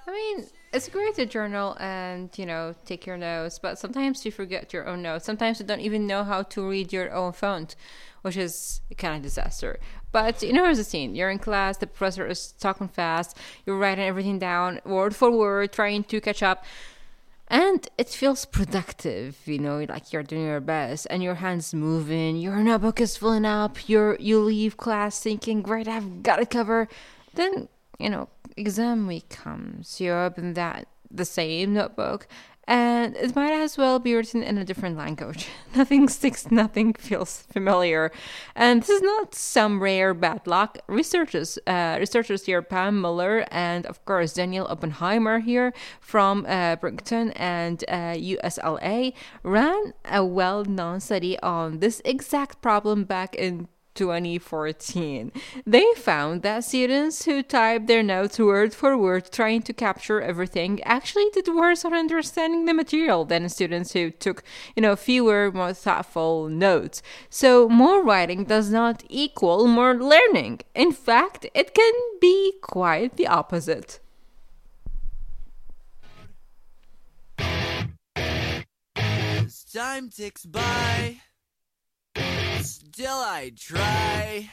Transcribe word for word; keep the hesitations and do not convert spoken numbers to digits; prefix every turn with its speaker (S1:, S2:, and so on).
S1: I mean, it's great to journal and, you know, take your notes, but sometimes you forget your own notes. Sometimes you don't even know how to read your own font, which is kind of disaster. But you know, here's the scene. You're in class, the professor is talking fast, you're writing everything down, word for word, trying to catch up. And it feels productive, you know, like you're doing your best and your hands moving, your notebook is filling up, you're, you leave class thinking, great, I've got it covered. Then, you know, exam week comes, you open that, the same notebook, and it might as well be written in a different language. Nothing sticks, nothing feels familiar. And this is not some rare bad luck. Researchers, uh, researchers here, Pam Muller and of course Daniel Oppenheimer here from uh, Brighton and uh, U S L A, ran a well-known study on this exact problem back in twenty fourteen. They found that students who typed their notes word for word, trying to capture everything, actually did worse on understanding the material than students who took, you know, fewer, more thoughtful notes. So more writing does not equal more learning. In fact, it can be quite the opposite.
S2: As time ticks by, still I try